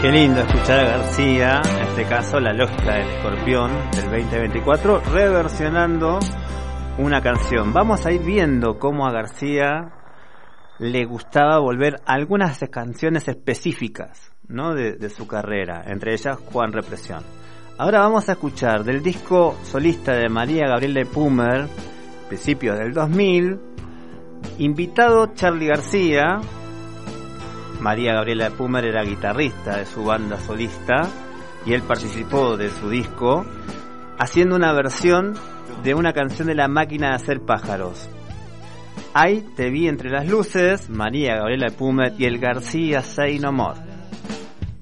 Qué lindo escuchar a García, en este caso La Lógica del Escorpión del 2024, reversionando una canción. Vamos a ir viendo cómo a García le gustaba volver a algunas canciones específicas, ¿no?, de su carrera, entre ellas Juan Represión. Ahora vamos a escuchar del disco solista de María Gabriela Epumer, principios del 2000, invitado Charly García. María Gabriela Epumer era guitarrista de su banda solista y él participó de su disco haciendo una versión de una canción de La Máquina de Hacer Pájaros. Ahí te vi entre las luces, María Gabriela Epumer y el García Say No More.